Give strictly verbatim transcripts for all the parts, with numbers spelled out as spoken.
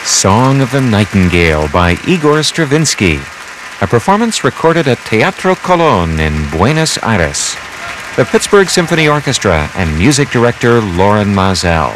Song of the Nightingale by Igor Stravinsky, a performance recorded at Teatro Colón in Buenos Aires. The Pittsburgh Symphony Orchestra and music director Loren Maazel.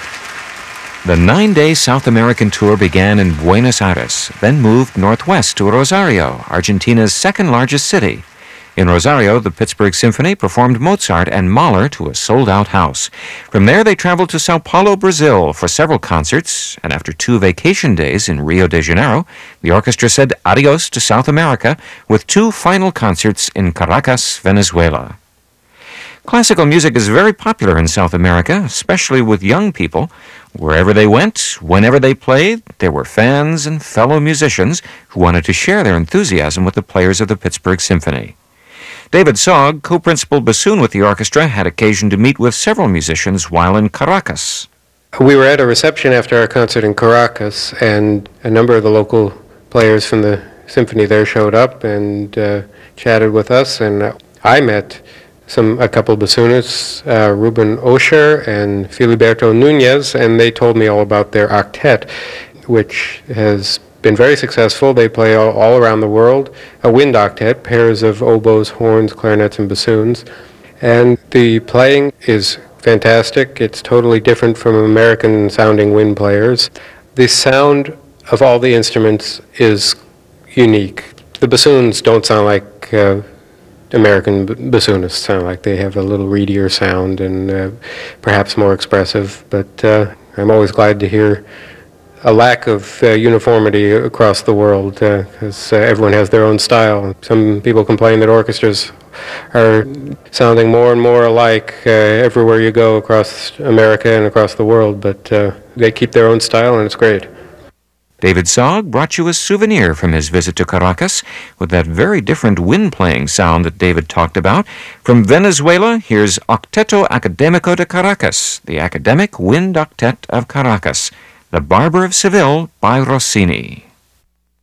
The nine-day South American tour began in Buenos Aires, then moved northwest to Rosario, Argentina's second-largest city. In Rosario, the Pittsburgh Symphony performed Mozart and Mahler to a sold-out house. From there, they traveled to Sao Paulo, Brazil for several concerts, and after two vacation days in Rio de Janeiro, the orchestra said adios to South America with two final concerts in Caracas, Venezuela. Classical music is very popular in South America, especially with young people. Wherever they went, whenever they played, there were fans and fellow musicians who wanted to share their enthusiasm with the players of the Pittsburgh Symphony. David Sogg, co-principal bassoon with the orchestra, had occasion to meet with several musicians while in Caracas. We were at a reception after our concert in Caracas, and a number of the local players from the symphony there showed up and uh, chatted with us, and I met some a couple of bassoonists, uh, Ruben Osher and Filiberto Nunez, and they told me all about their octet, which has been very successful. They play all, all around the world. A wind octet, pairs of oboes, horns, clarinets, and bassoons. And the playing is fantastic. It's totally different from American-sounding wind players. The sound of all the instruments is unique. The bassoons don't sound like uh, American b- bassoonists sound like. They have a little reedier sound and uh, perhaps more expressive, but uh, I'm always glad to hear a lack of uh, uniformity across the world, because uh, uh, everyone has their own style. Some people complain that orchestras are sounding more and more alike uh, everywhere you go across America and across the world, but uh, they keep their own style, and it's great. David Sogg brought you a souvenir from his visit to Caracas with that very different wind-playing sound that David talked about. From Venezuela, here's Octeto Académico de Caracas, the Academic Wind Octet of Caracas, The Barber of Seville by Rossini.